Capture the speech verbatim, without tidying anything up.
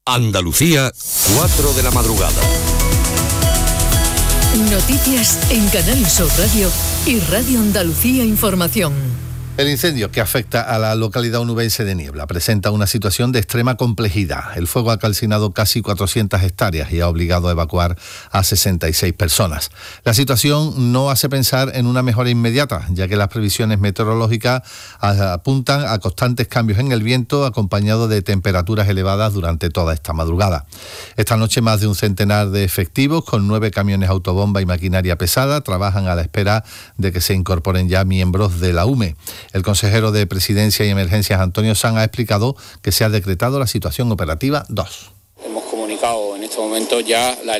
Andalucía, cuatro de la madrugada. Noticias en Canal Sur Radio y Radio Andalucía Información. El incendio que afecta a la localidad onubense de Niebla presenta una situación de extrema complejidad. El fuego ha calcinado casi cuatrocientas hectáreas y ha obligado a evacuar a sesenta y seis personas. La situación no hace pensar en una mejora inmediata, ya que las previsiones meteorológicas apuntan a constantes cambios en el viento, acompañado de temperaturas elevadas durante toda esta madrugada. Esta noche más de un centenar de efectivos, con nueve camiones autobomba y maquinaria pesada, trabajan a la espera de que se incorporen ya miembros de la U M E. El consejero de Presidencia y Emergencias, Antonio Sanz, ha explicado que se ha decretado la situación operativa dos. Hemos comunicado en este momento ya la